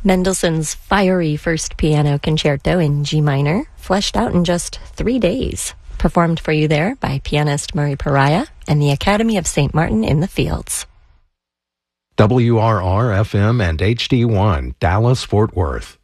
Mendelssohn's fiery first piano concerto in G minor, fleshed out in just 3 days. Performed for you there by pianist Murray Pariah and the Academy of St. Martin in the Fields. WRR-FM and HD1, Dallas, Fort Worth.